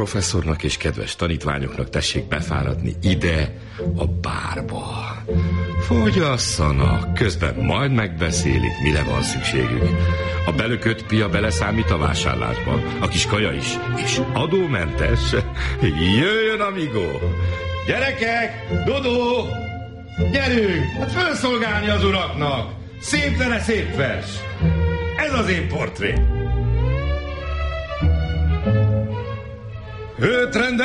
professzornak és kedves tanítványoknak tessék befáradni ide, a bárba. Fogyasszanak, közben majd megbeszélik, mire van szükségük. A belökött pia beleszámít a vásárlásba, a kis kaja is, és adómentes. Jöjjön, amigo! Gyerekek, Dodó! Gyerünk, hát felszolgálni az uraknak! Szép zene, szép vers! Ez az én portrém! Őt